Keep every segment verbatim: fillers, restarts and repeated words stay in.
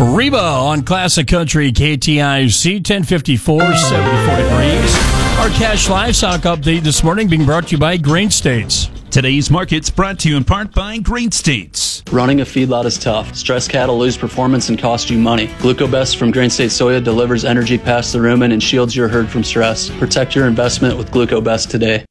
Reba on Classic Country K T I C, ten fifty-four, seventy-four degrees. Our cash livestock update this morning being brought to you by Grain States. Today's market's brought to you in part by Grain States. Running a feedlot is tough. Stressed cattle lose performance and cost you money. Glucobest from Grain State Soya delivers energy past the rumen and shields your herd from stress. Protect your investment with Glucobest today.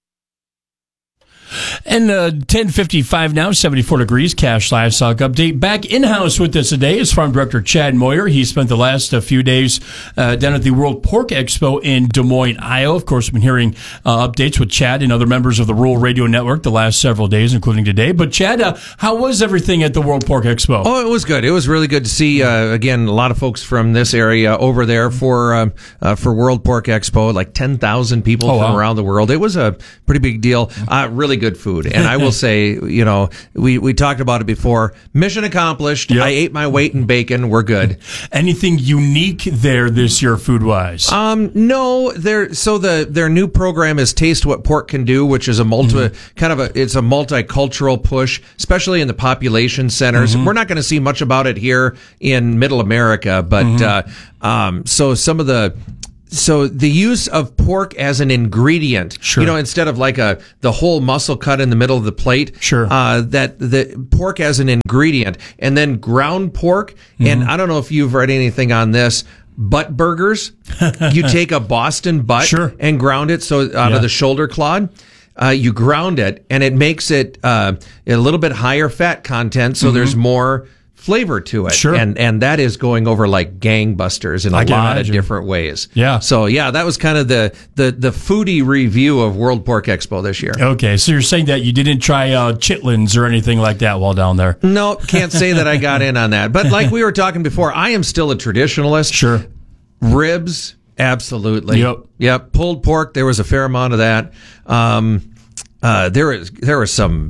And uh, ten fifty-five now, seventy-four degrees, cash livestock update. Back in-house with us today is Farm Director Chad Moyer. He spent the last uh, few days uh, down at the World Pork Expo in Des Moines, Iowa. Of course, we've been hearing uh, updates with Chad and other members of the Rural Radio Network the last several days, including today. But Chad, uh, how was everything at the World Pork Expo? Oh, it was good. It was really good to see, uh, again, a lot of folks from this area over there for uh, uh, for World Pork Expo, like ten thousand people Oh, from wow. around the world. It was a pretty big deal. Uh, really good food. And I will say, you know, we, we talked about it before. Mission accomplished. Yep. I ate my weight in bacon. We're good. Anything unique there this year food-wise? Um, no, there. So the their new program is Taste What Pork Can Do, which is a multi Mm-hmm. kind of a it's a multicultural push, especially in the population centers. Mm-hmm. We're not going to see much about it here in Middle America, but Mm-hmm. uh, um, so some of the. So the use of pork as an ingredient, Sure. you know, instead of like a the whole muscle cut in the middle of the plate, Sure. uh, that the pork as an ingredient, and then ground pork. Mm-hmm. And I don't know if you've read anything on this. Butt burgers. You take a Boston butt Sure. and ground it so out Yeah. of the shoulder clod. Uh, you ground it, and it makes it uh, a little bit higher fat content, so there's more flavor to it. Sure. And and that is going over like gangbusters in a I can lot imagine. of different ways. Yeah. So yeah, that was kind of the, the, the foodie review of World Pork Expo this year. Okay, so you're saying that you didn't try uh, chitlins or anything like that while down there? No, can't say that I got in on that. But like we were talking before, I am still a traditionalist. Sure. Ribs, absolutely. Yep. Yep. Pulled pork, there was a fair amount of that. Um, uh, there is there was some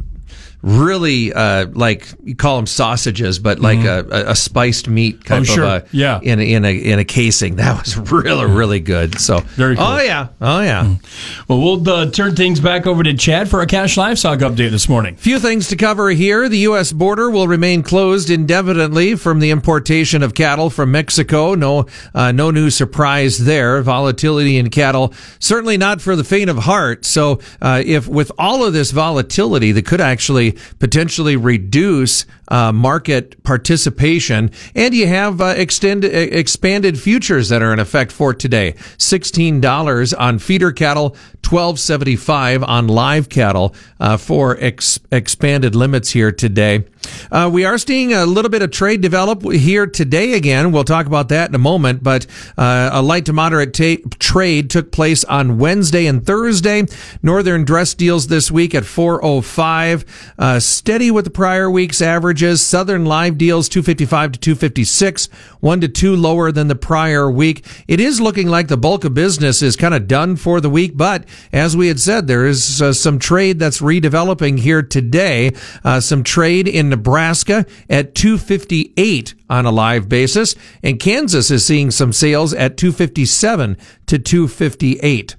really uh, like you call them sausages, but like a, a spiced meat type Oh, sure. of a Yeah. in a, in a in a casing. That was really really good. So Very cool. Oh yeah, oh yeah. Well, we'll uh, turn things back over to Chad for a cash livestock update this morning. Few things to cover here. The U S border will remain closed indefinitely from the importation of cattle from Mexico. No, uh, no new surprise there. Volatility in cattle, certainly not for the faint of heart. So, uh, if with all of this volatility that could actually potentially reduce uh, market participation, and you have uh, extended, expanded futures that are in effect for today. sixteen dollars on feeder cattle, twelve seventy-five on live cattle uh, for ex- expanded limits here today. Uh, we are seeing a little bit of trade develop here today again. We'll talk about that in a moment, but uh, a light to moderate ta- trade took place on Wednesday and Thursday. Northern dress deals this week at four oh five, uh, steady with the prior week's averages. Southern live deals two fifty-five to two fifty-six, one to two lower than the prior week. It is looking like the bulk of business is kind of done for the week, but as we had said, there is uh, some trade that's redeveloping here today. Uh, some trade in Nebraska at two fifty-eight on a live basis, and Kansas is seeing some sales at two fifty-seven to two fifty-eight.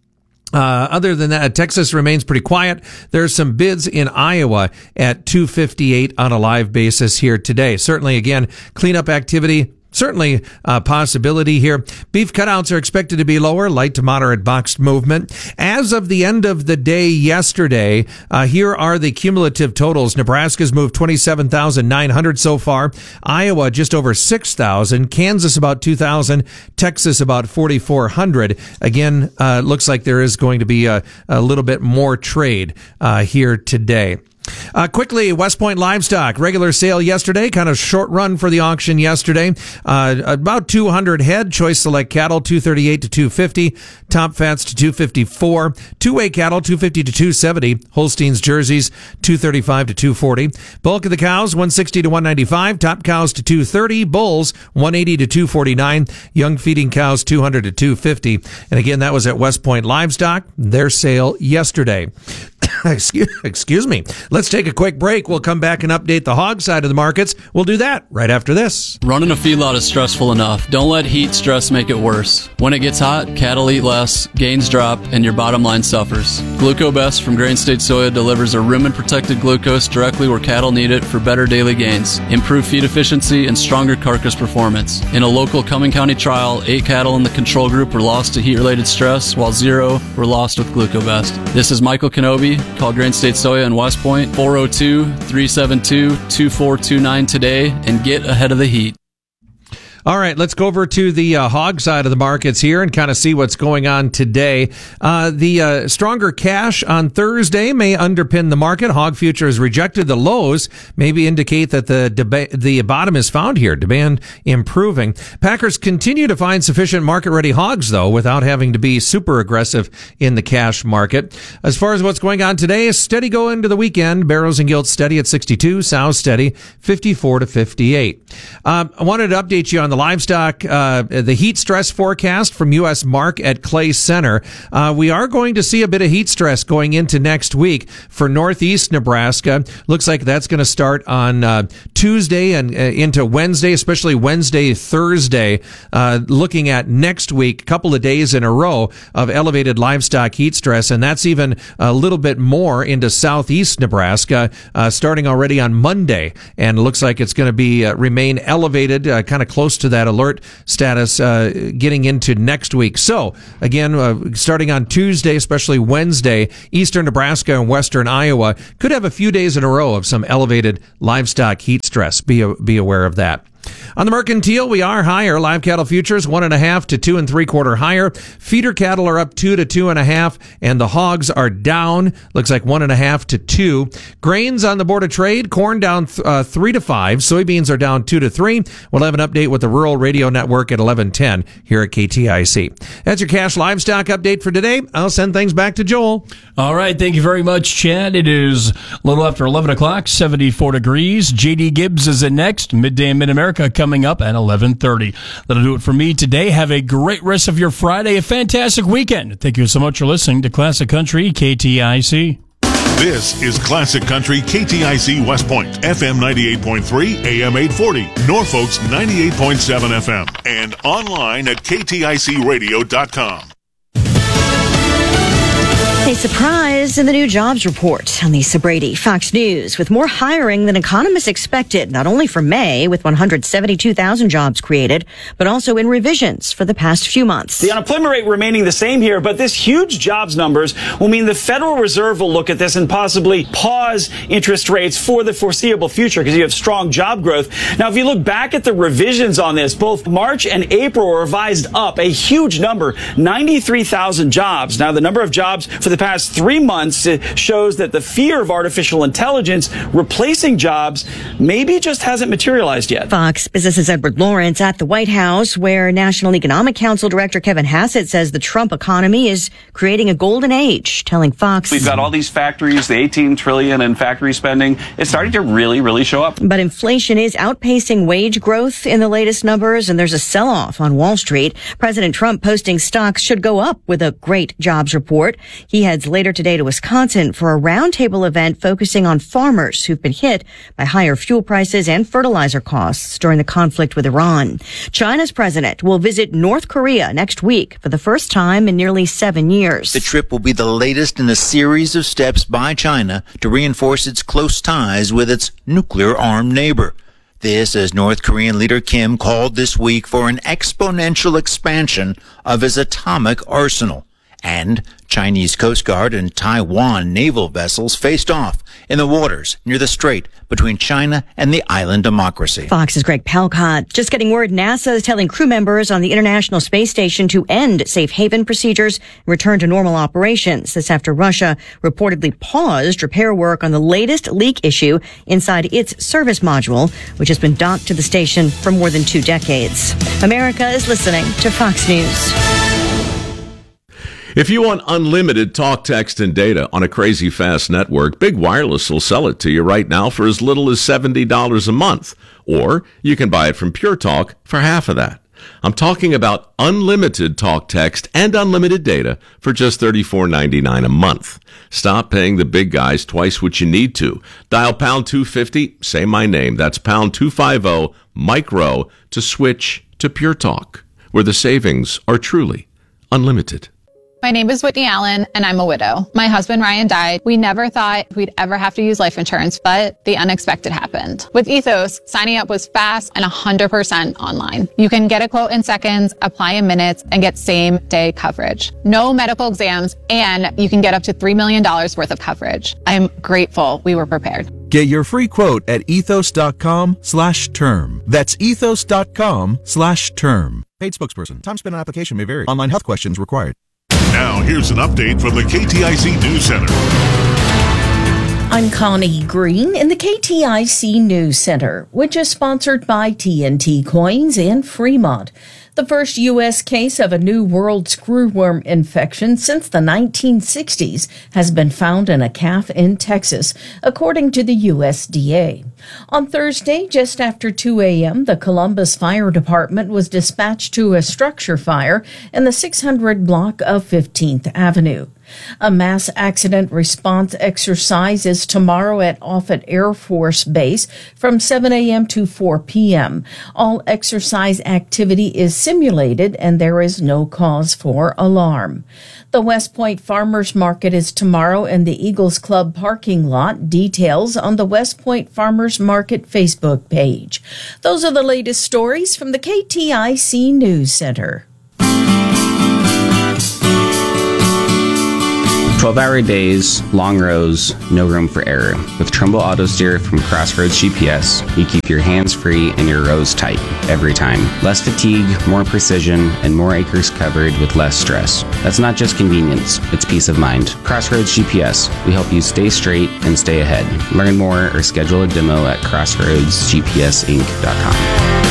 Uh, other than that, Texas remains pretty quiet. There's some bids in Iowa at two fifty-eight on a live basis here today. Certainly, again, cleanup activity. Certainly a possibility here. Beef cutouts are expected to be lower, light to moderate boxed movement. As of the end of the day yesterday, uh, here are the cumulative totals. Nebraska's moved twenty-seven thousand nine hundred so far. Iowa just over six thousand. Kansas about two thousand. Texas about forty-four hundred. Again, uh, looks like there is going to be a, a little bit more trade uh, here today. Uh, quickly, West Point Livestock, regular sale yesterday, kind of short run for the auction yesterday. Uh, about two hundred head, choice select cattle, two thirty-eight to two fifty, top fats to two fifty-four, two-way cattle, two fifty to two seventy, Holsteins jerseys, two thirty-five to two forty, bulk of the cows, one sixty to one ninety-five, top cows to two thirty, bulls, one eighty to two forty-nine, young feeding cows, two hundred to two fifty. And again, that was at West Point Livestock, their sale yesterday. excuse, excuse me. Let's take a quick break. We'll come back and update the hog side of the markets. We'll do that right after this. Running a feedlot is stressful enough. Don't let heat stress make it worse. When it gets hot, cattle eat less, gains drop, and your bottom line suffers. GlucoBest from Grain State Soya delivers a rumen-protected glucose directly where cattle need it for better daily gains, improved feed efficiency, and stronger carcass performance. In a local Cumming County trial, eight cattle in the control group were lost to heat-related stress, while zero were lost with GlucoBest. This is Michael Kenobi. Call Grain State Soya in West Point, four oh two, three seven two, two four two nine today, and get ahead of the heat. All right, let's go over to the uh, hog side of the markets here and kind of see what's going on today. Uh, the uh, stronger cash on Thursday may underpin the market. Hog futures rejected the lows, maybe indicate that the deba- the bottom is found here. Demand improving. Packers continue to find sufficient market-ready hogs, though, without having to be super aggressive in the cash market. As far as what's going on today, steady go into the weekend. Barrows and Gilts steady at sixty-two. Sows steady fifty-four to fifty-eight. Um, I wanted to update you on the livestock, uh, the heat stress forecast from U S Mark at Clay Center. Uh, we are going to see a bit of heat stress going into next week for northeast Nebraska. Looks like that's going to start on uh, Tuesday and uh, into Wednesday, especially Wednesday, Thursday. Uh, looking at next week, a couple of days in a row of elevated livestock heat stress, and that's even a little bit more into southeast Nebraska, uh, starting already on Monday. And it looks like it's going to be uh, remain elevated, uh, kind of close to that alert status uh, getting into next week. So, again, uh, starting on Tuesday, especially Wednesday, eastern Nebraska and western Iowa could have a few days in a row of some elevated livestock heat stress. Be, be aware of that. On the mercantile, we are higher. Live cattle futures, one and a half to two and three quarter higher. Feeder cattle are up two to two and a half, and the hogs are down. Looks like one and a half to two. Grains on the board of trade, corn down th- uh, three to five. Soybeans are down two to three. We'll have an update with the Rural Radio Network at eleven ten here at K T I C. That's your cash livestock update for today. I'll send things back to Joel. All right. Thank you very much, Chad. It is a little after eleven o'clock, seventy-four degrees. J D Gibbs is in next. Midday in Mid-America coming up at eleven thirty. That'll do it for me today. Have a great rest of your Friday, a fantastic weekend. Thank you so much for listening to Classic Country K T I C. This is Classic Country K T I C West Point, F M ninety-eight point three, A M eight forty, Norfolk's ninety-eight point seven F M, and online at K T I C radio dot com. A surprise in the new jobs report. On Lisa Brady, Fox News, with more hiring than economists expected, not only for May, with one hundred seventy-two thousand jobs created, but also in revisions for the past few months. The unemployment rate remaining the same here, but this huge jobs numbers will mean the Federal Reserve will look at this and possibly pause interest rates for the foreseeable future because you have strong job growth. Now, if you look back at the revisions on this, both March and April were revised up a huge number, ninety-three thousand jobs. Now, the number of jobs for the past three months shows that the fear of artificial intelligence replacing jobs maybe just hasn't materialized yet. Fox Business's Edward Lawrence at the White House, where National Economic Council Director Kevin Hassett says the Trump economy is creating a golden age, telling Fox, we've got all these factories, the eighteen trillion in factory spending. It's starting to really, really show up. But inflation is outpacing wage growth in the latest numbers, and there's a sell-off on Wall Street. President Trump posting stocks should go up with a great jobs report. He heads later today to Wisconsin for a roundtable event focusing on farmers who've been hit by higher fuel prices and fertilizer costs during the conflict with Iran. China's president will visit North Korea next week for the first time in nearly seven years. The trip will be the latest in a series of steps by China to reinforce its close ties with its nuclear-armed neighbor. This as North Korean leader Kim called this week for an exponential expansion of his atomic arsenal. And Chinese Coast Guard and Taiwan naval vessels faced off in the waters near the strait between China and the island democracy. Fox's Greg Palcott. Just getting word NASA is telling crew members on the International Space Station to end safe haven procedures and return to normal operations. This after Russia reportedly paused repair work on the latest leak issue inside its service module, which has been docked to the station for more than two decades. America is listening to Fox News. If you want unlimited talk, text, and data on a crazy fast network, Big Wireless will sell it to you right now for as little as seventy dollars a month. Or you can buy it from Pure Talk for half of that. I'm talking about unlimited talk, text, and unlimited data for just thirty-four ninety-nine a month. Stop paying the big guys twice what you need to. Dial pound two fifty, say my name. That's pound two fifty, micro, to switch to Pure Talk, where the savings are truly unlimited. My name is Whitney Allen, and I'm a widow. My husband, Ryan, died. We never thought we'd ever have to use life insurance, but the unexpected happened. With Ethos, signing up was fast and one hundred percent online. You can get a quote in seconds, apply in minutes, and get same-day coverage. No medical exams, and you can get up to three million dollars worth of coverage. I'm grateful we were prepared. Get your free quote at ethos.com slash term. That's ethos.com slash term. Paid spokesperson. Time spent on application may vary. Online health questions required. Now, here's an update from the K T I C News Center. I'm Connie Green in the K T I C News Center, which is sponsored by T N T Coins and Fremont. The first U S case of a new world screwworm infection since the nineteen sixties has been found in a calf in Texas, according to the U S D A. On Thursday, just after two a.m., the Columbus Fire Department was dispatched to a structure fire in the six hundred block of fifteenth Avenue. A mass accident response exercise is tomorrow at Offutt Air Force Base from seven a.m. to four p.m. All exercise activity is simulated and there is no cause for alarm. The West Point Farmers Market is tomorrow in the Eagles Club parking lot. Details on the West Point Farmers Market Facebook page. Those are the latest stories from the K T I C News Center. twelve-hour days, long rows, no room for error. With Trumbull Auto Steer from Crossroads G P S, you keep your hands free and your rows tight every time. Less fatigue, more precision, and more acres covered with less stress. That's not just convenience, it's peace of mind. Crossroads G P S, we help you stay straight and stay ahead. Learn more or schedule a demo at crossroads g p s inc dot com.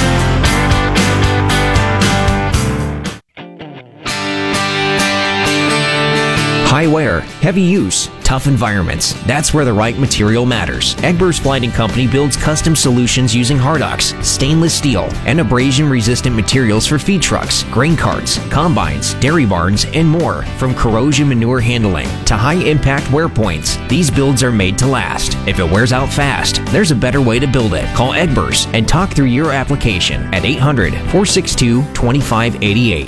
High wear, heavy use, tough environments. That's where the right material matters. Egbers Blighting Company builds custom solutions using Hardox, stainless steel, and abrasion-resistant materials for feed trucks, grain carts, combines, dairy barns, and more. From corrosion manure handling to high-impact wear points, these builds are made to last. If it wears out fast, there's a better way to build it. Call Egbers and talk through your application at eight hundred, four six two, two five eight eight.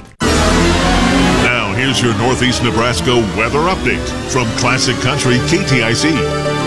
Here's your Northeast Nebraska weather update from Classic Country K T I C.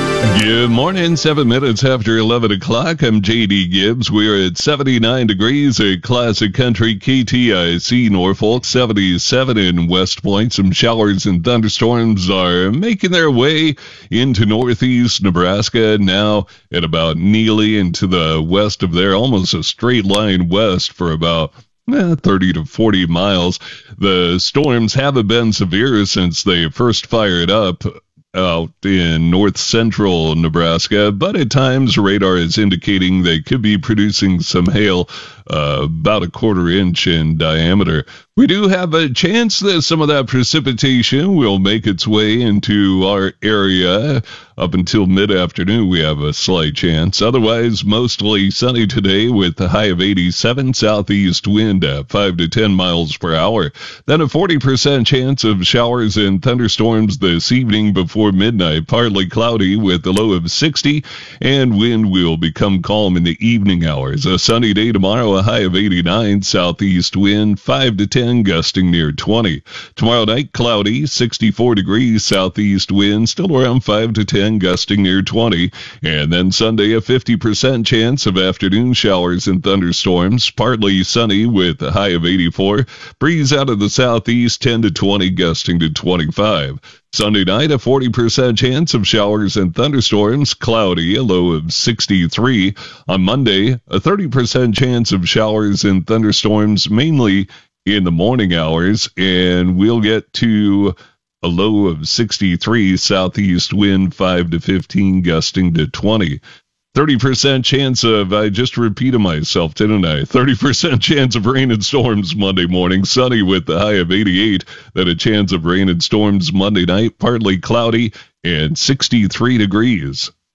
Good morning, seven minutes after eleven o'clock. I'm J D Gibbs. We're at seventy-nine degrees at Classic Country K T I C Norfolk, seventy-seven in West Point. Some showers and thunderstorms are making their way into Northeast Nebraska now at about Neely and to the west of there, almost a straight line west for about Eh, thirty to forty miles. The storms haven't been severe since they first fired up out in north central Nebraska, but at times radar is indicating they could be producing some hail uh, about a quarter inch in diameter. We do have a chance that some of that precipitation will make its way into our area. Up until mid-afternoon, we have a slight chance. Otherwise, mostly sunny today with a high of eighty-seven, southeast wind at five to ten miles per hour. Then a forty percent chance of showers and thunderstorms this evening before midnight. Partly cloudy with a low of sixty, and wind will become calm in the evening hours. A sunny day tomorrow, a high of eighty-nine, southeast wind five to ten, gusting near twenty. Tomorrow night, cloudy, sixty-four degrees, southeast wind, still around five to ten, gusting near twenty. And then Sunday, a fifty percent chance of afternoon showers and thunderstorms, partly sunny with a high of eighty-four. Breeze out of the southeast, ten to twenty, gusting to twenty-five. Sunday night, a forty percent chance of showers and thunderstorms, cloudy, a low of sixty-three. On Monday, a thirty percent chance of showers and thunderstorms, mainly in the morning hours, and we'll get to a low of sixty-three, southeast wind five to fifteen, gusting to twenty. thirty percent chance of, I just repeated myself, didn't I? thirty percent chance of rain and storms Monday morning, sunny with the high of eighty-eight. Then a chance of rain and storms Monday night, partly cloudy, and sixty-three degrees.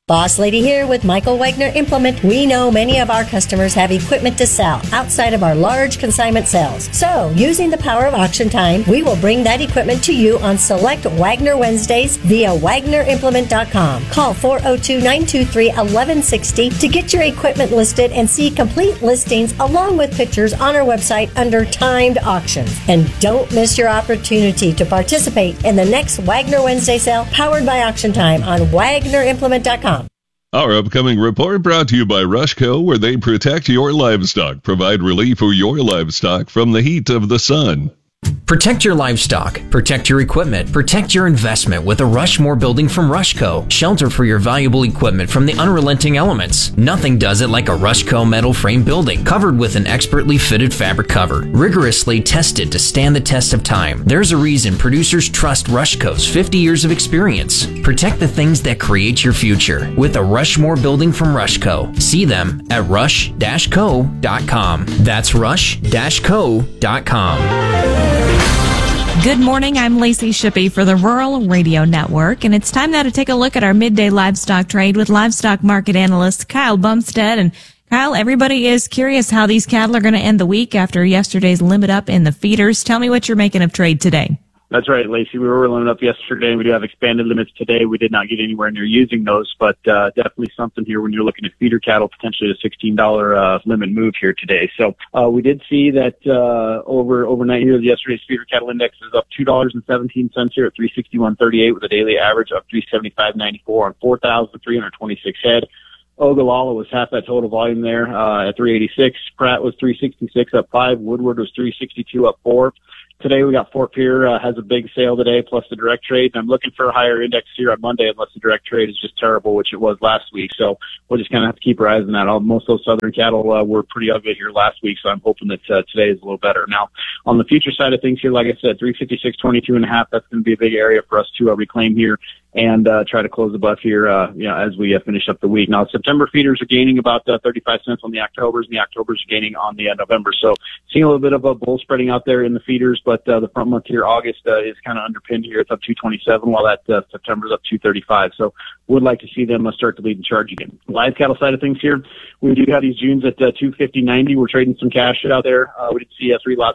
Boss Lady here with Michael Wagner Implement. We know many of our customers have equipment to sell outside of our large consignment sales. So, using the power of Auction Time, we will bring that equipment to you on select Wagner Wednesdays via Wagner Implement dot com. Call four oh two, nine two three, one one six oh to get your equipment listed and see complete listings along with pictures on our website under timed auctions. And don't miss your opportunity to participate in the next Wagner Wednesday sale powered by Auction Time on Wagner Implement dot com. Our upcoming report brought to you by Rushco, where they protect your livestock, provide relief for your livestock from the heat of the sun. Protect your livestock, protect your equipment, protect your investment with a Rushmore building from Rushco. Shelter for your valuable equipment from the unrelenting elements. Nothing does it like a Rushco metal frame building, covered with an expertly fitted fabric cover, rigorously tested to stand the test of time. There's a reason producers trust Rushco's fifty years of experience. Protect the things that create your future with a Rushmore building from Rushco. See them at rush dash co dot com. That's rush dash co dot com. Good morning, I'm Lacey Shippey for the Rural Radio Network, and it's time now to take a look at our midday livestock trade with livestock market analyst Kyle Bumstead. And Kyle, everybody is curious how these cattle are going to end the week after yesterday's limit up in the feeders. Tell me what you're making of trade today. That's right, Lacey. We were limited up yesterday. We do have expanded limits today. We did not get anywhere near using those, but uh, definitely something here when you're looking at feeder cattle, potentially a sixteen dollars uh, limit move here today. So uh, we did see that uh, over overnight here, yesterday's feeder cattle index is up two dollars and seventeen cents here at three sixty-one thirty-eight with a daily average of three seventy-five ninety-four on four thousand three hundred twenty-six head. Ogallala was half that total volume there uh, at three eighty-six. Pratt was three sixty-six up five. Woodward was three sixty-two up four. Today we got Fort Pierre uh, has a big sale today, plus the direct trade. And I'm looking for a higher index here on Monday, unless the direct trade is just terrible, which it was last week. So we'll just kind of have to keep our eyes on that. All, most of those southern cattle uh, were pretty ugly here last week, so I'm hoping that uh, today is a little better. Now, on the future side of things here, like I said, three fifty-six twenty-two and a half. That's going to be a big area for us to uh, reclaim here and uh, try to close the buff here, uh, you know, as we uh, finish up the week. Now, September feeders are gaining about uh, thirty-five cents on the Octobers, and the Octobers are gaining on the uh, November. So seeing a little bit of a bull spreading out there in the feeders, but uh, the front month here, August, uh, is kind of underpinned here. It's up two twenty-seven, while that uh, September is up two thirty-five. So would like to see them uh, start to lead the charge again. Live cattle side of things here, we do have these Junes at uh, two fifty ninety. We're trading some cash out there. Uh, we did see uh, three lots